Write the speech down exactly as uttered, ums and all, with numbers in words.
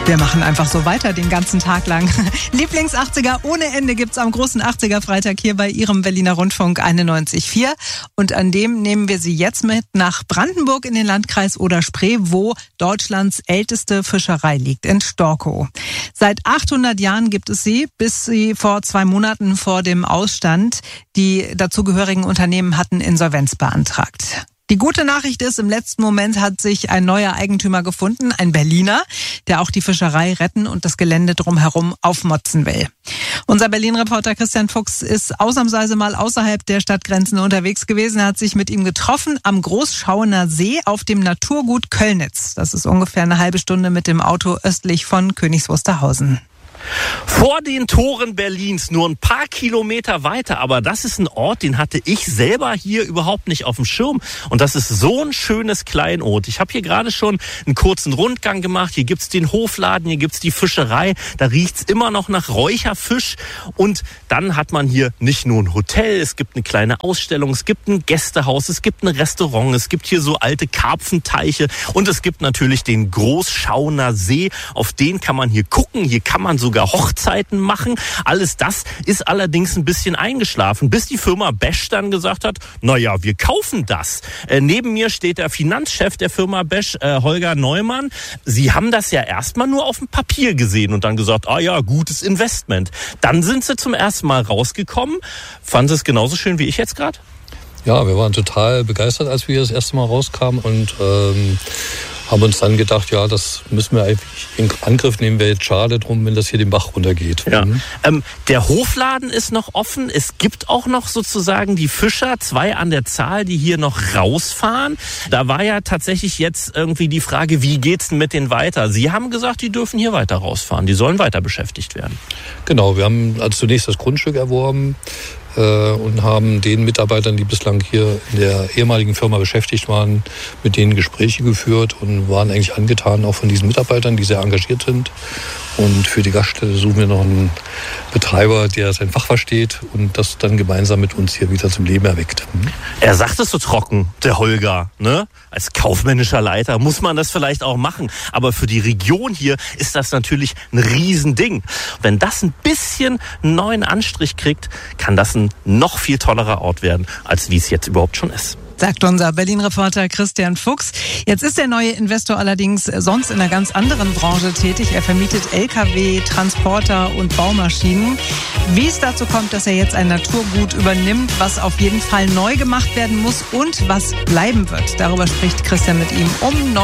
Wir machen einfach so weiter den ganzen Tag lang. Lieblings-achtziger ohne Ende gibt's am großen achtziger-Freitag hier bei Ihrem Berliner Rundfunk einundneunzig Komma vier. Und an dem nehmen wir Sie jetzt mit nach Brandenburg in den Landkreis Oder-Spree, wo Deutschlands älteste Fischerei liegt, in Storkow. Seit achthundert Jahren gibt es sie, bis sie vor zwei Monaten vor dem Ausstand die dazugehörigen Unternehmen hatten Insolvenz beantragt. Die gute Nachricht ist, im letzten Moment hat sich ein neuer Eigentümer gefunden, ein Berliner, der auch die Fischerei retten und das Gelände drumherum aufmotzen will. Unser Berlin-Reporter Christian Fuchs ist ausnahmsweise mal außerhalb der Stadtgrenzen unterwegs gewesen. Er hat sich mit ihm getroffen am Großschauener See auf dem Naturgut Köllnitz. Das ist ungefähr eine halbe Stunde mit dem Auto östlich von Königs Wusterhausen. Vor den Toren Berlins, nur ein paar Kilometer weiter. Aber das ist ein Ort, den hatte ich selber hier überhaupt nicht auf dem Schirm. Und das ist so ein schönes Kleinod. Ich habe hier gerade schon einen kurzen Rundgang gemacht. Hier gibt's den Hofladen, hier gibt's die Fischerei. Da riecht's immer noch nach Räucherfisch. Und dann hat man hier nicht nur ein Hotel, es gibt eine kleine Ausstellung, es gibt ein Gästehaus, es gibt ein Restaurant, es gibt hier so alte Karpfenteiche und es gibt natürlich den Großschauener See. Auf den kann man hier gucken. Hier kann man sogar Hochzeiten machen. Alles das ist allerdings ein bisschen eingeschlafen, bis die Firma Besch dann gesagt hat, naja, wir kaufen das. Äh, neben mir steht der Finanzchef der Firma Besch, äh, Holger Neumann. Sie haben das ja erstmal nur auf dem Papier gesehen und dann gesagt, ah ja, gutes Investment. Dann sind sie zum ersten Mal rausgekommen. Fanden Sie es genauso schön wie ich jetzt gerade? Ja, wir waren total begeistert, als wir das erste Mal rauskamen und ähm, haben uns dann gedacht, ja, das müssen wir eigentlich in Angriff nehmen. Wäre jetzt schade drum, wenn das hier den Bach runtergeht. Ja. Mhm. Ähm, der Hofladen ist noch offen. Es gibt auch noch sozusagen die Fischer, zwei an der Zahl, die hier noch rausfahren. Da war ja tatsächlich jetzt irgendwie die Frage, wie geht's denn mit denen weiter? Sie haben gesagt, die dürfen hier weiter rausfahren. Die sollen weiter beschäftigt werden. Genau, wir haben also zunächst das Grundstück erworben äh, und haben den Mitarbeitern, die bislang hier in der ehemaligen Firma beschäftigt waren, mit denen Gespräche geführt und waren eigentlich angetan auch von diesen Mitarbeitern, die sehr engagiert sind. Und für die Gaststätte suchen wir noch einen Betreiber, der sein Fach versteht und das dann gemeinsam mit uns hier wieder zum Leben erweckt. Er sagt es so trocken, der Holger, ne? Als kaufmännischer Leiter muss man das vielleicht auch machen. Aber für die Region hier ist das natürlich ein Riesending. Wenn das ein bisschen einen neuen Anstrich kriegt, kann das ein noch viel tollerer Ort werden, als wie es jetzt überhaupt schon ist. Sagt unser Berlin-Reporter Christian Fuchs. Jetzt ist der neue Investor allerdings sonst in einer ganz anderen Branche tätig. Er vermietet L K W, Transporter und Baumaschinen. Wie es dazu kommt, dass er jetzt ein Naturgut übernimmt, was auf jeden Fall neu gemacht werden muss und was bleiben wird, darüber spricht Christian mit ihm um